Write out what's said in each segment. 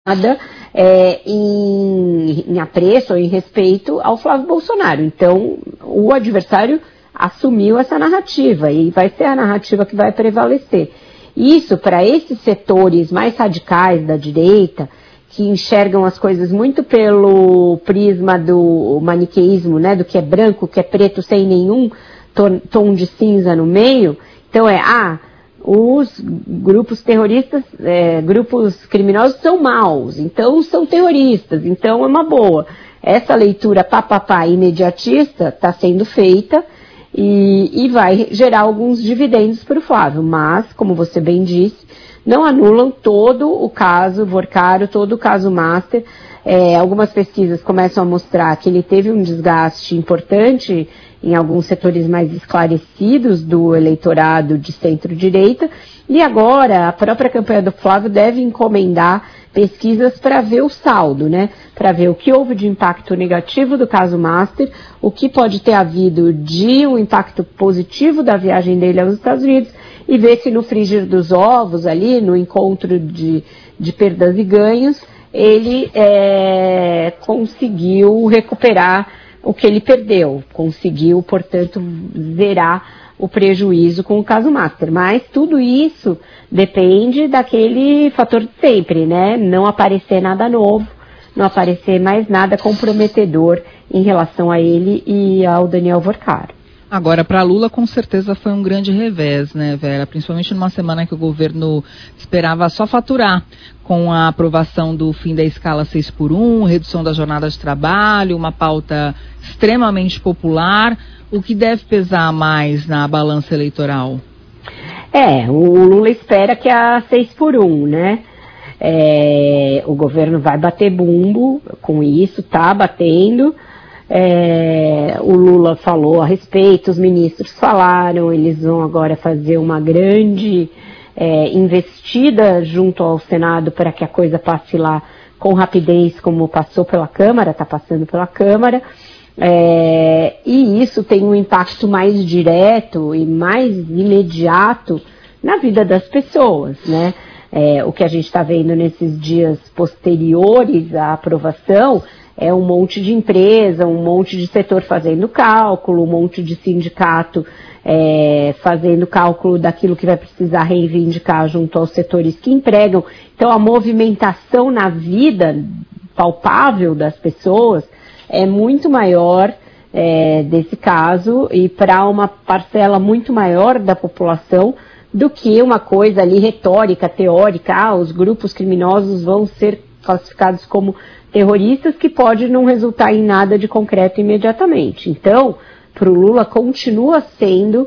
em apreço ou em respeito ao Flávio Bolsonaro. Então, o adversário assumiu essa narrativa e vai ser a narrativa que vai prevalecer. Isso, para esses setores mais radicais da direita, que enxergam as coisas muito pelo prisma do maniqueísmo, né, do que é branco, que é preto, sem nenhum tom de cinza no meio. Então os grupos terroristas, grupos criminosos são maus, então são terroristas, então é uma boa. Essa leitura imediatista está sendo feita e vai gerar alguns dividendos para o Flávio, mas, como você bem disse, não anulam todo o caso Vorcaro, todo o caso Master. Algumas pesquisas começam a mostrar que ele teve um desgaste importante em alguns setores mais esclarecidos do eleitorado de centro-direita, e agora a própria campanha do Flávio deve encomendar pesquisas para ver o saldo, né? Para ver o que houve de impacto negativo do caso Master, o que pode ter havido de um impacto positivo da viagem dele aos Estados Unidos, e ver se no frigir dos ovos ali, no encontro de perdas e ganhos, ele conseguiu recuperar o que ele perdeu, conseguiu, portanto, zerar o prejuízo com o caso Master. Mas tudo isso depende daquele fator de sempre, né? Não aparecer nada novo, não aparecer mais nada comprometedor em relação a ele e ao Daniel Vorcaro. Agora, para Lula, com certeza foi um grande revés, né, Vera? Principalmente numa semana que o governo esperava só faturar, com a aprovação do fim da escala 6x1, redução da jornada de trabalho, uma pauta extremamente popular. O que deve pesar mais na balança eleitoral? O Lula espera que a 6x1, né? O governo vai bater bumbo com isso, tá batendo. O Lula falou a respeito, os ministros falaram, eles vão agora fazer uma grande investida junto ao Senado para que a coisa passe lá com rapidez, como passou pela Câmara, está passando pela Câmara, e isso tem um impacto mais direto e mais imediato na vida das pessoas, né? O que a gente está vendo nesses dias posteriores à aprovação é um monte de empresa, um monte de setor fazendo cálculo, um monte de sindicato fazendo cálculo daquilo que vai precisar reivindicar junto aos setores que empregam. Então, a movimentação na vida palpável das pessoas é muito maior desse caso e para uma parcela muito maior da população do que uma coisa ali retórica, teórica, os grupos criminosos vão ser classificados como terroristas, que pode não resultar em nada de concreto imediatamente. Então, para o Lula continua sendo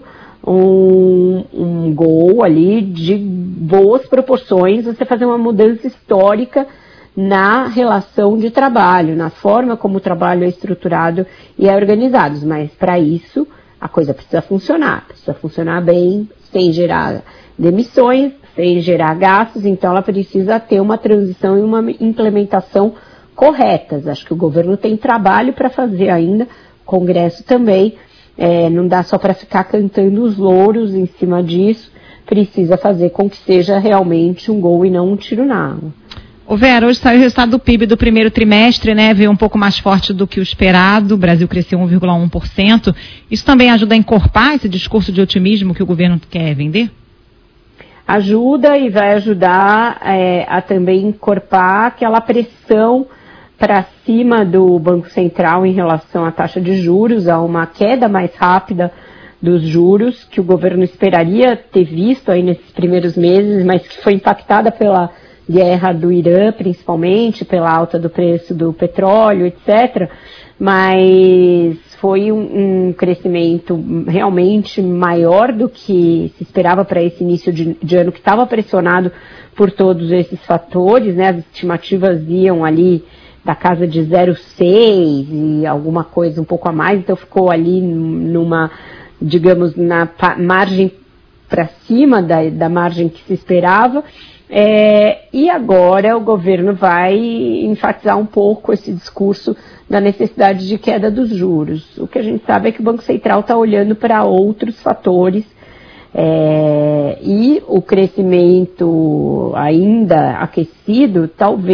um gol ali de boas proporções, você fazer uma mudança histórica na relação de trabalho, na forma como o trabalho é estruturado e é organizado. Mas para isso, a coisa precisa funcionar bem, sem gerar demissões, sem gerar gastos, então ela precisa ter uma transição e uma implementação corretas. Acho que o governo tem trabalho para fazer ainda, o Congresso também, não dá só para ficar cantando os louros em cima disso, precisa fazer com que seja realmente um gol e não um tiro na água. Vera, hoje saiu o resultado do PIB do primeiro trimestre, né? Veio um pouco mais forte do que o esperado, o Brasil cresceu 1,1%. Isso também ajuda a encorpar esse discurso de otimismo que o governo quer vender? Ajuda e vai ajudar a também encorpar aquela pressão para cima do Banco Central em relação à taxa de juros, a uma queda mais rápida dos juros, que o governo esperaria ter visto aí nesses primeiros meses, mas que foi impactada pela guerra do Irã, principalmente, pela alta do preço do petróleo, etc., mas foi um crescimento realmente maior do que se esperava para esse início de ano, que estava pressionado por todos esses fatores, né? As estimativas iam ali da casa de 0,6 e alguma coisa um pouco a mais, então ficou ali numa, digamos, na margem para cima da margem que se esperava. E agora o governo vai enfatizar um pouco esse discurso da necessidade de queda dos juros. O que a gente sabe é que o Banco Central está olhando para outros fatores e o crescimento ainda aquecido talvez